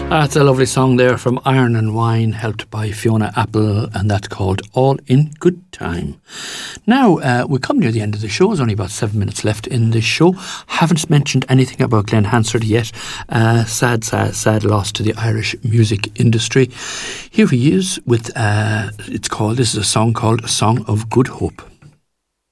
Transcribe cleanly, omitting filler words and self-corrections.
That's a lovely song there from Iron and Wine, helped by Fiona Apple, and that's called All in Good Time. Now, we come near the end of the show. There's only about 7 minutes left in this show. Haven't mentioned anything about Glenn Hansard yet. Sad loss to the Irish music industry. Here he is with, this is a song called A Song of Good Hope.